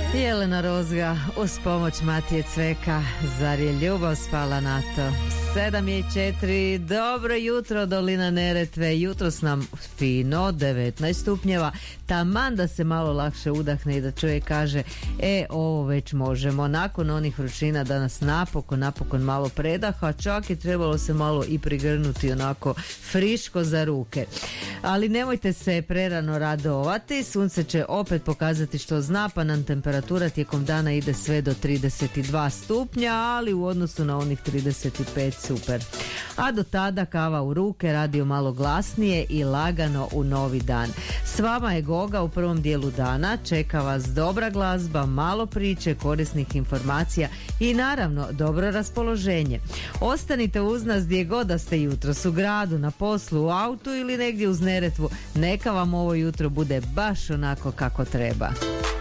Jelena Rozga uz pomoć Matije Cveka, zar je ljubav spala na to? 7:04, dobro jutro dolina Neretve, jutros nam fino, 19 stupnjeva, taman da se malo lakše udahne i da čovjek kaže, ovo već možemo, nakon onih vrućina da nas napokon malo predaha, čak je trebalo se malo i prigrnuti onako friško za ruke. Ali nemojte se prerano radovati, sunce će opet pokazati što zna, pa nam temperatura tijekom dana ide sve do 32 stupnja, ali u odnosu na onih 35 super. A do tada kava u ruke, radio malo glasnije i lagano u novi dan. S vama je Goga u prvom dijelu dana, čeka vas dobra glazba, malo priče, korisnih informacija i naravno dobro raspoloženje. Ostanite uz nas gdje god da ste jutros, u gradu, na poslu, u autu ili negdje uz Neretvu, neka vam ovo jutro bude baš onako kako treba.